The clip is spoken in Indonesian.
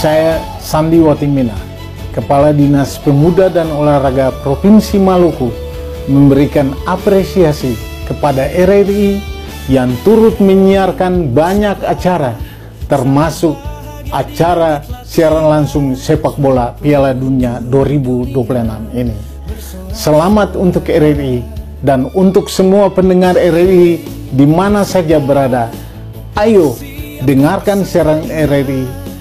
Saya Sandi Watimina, Kepala Dinas Pemuda dan Olahraga Provinsi Maluku, memberikan apresiasi kepada RRI yang turut menyiarkan banyak acara, termasuk acara siaran langsung sepak bola Piala Dunia 2026 ini. Selamat untuk RRI dan untuk semua pendengar RRI di mana saja berada. Ayo dengarkan siaran RRI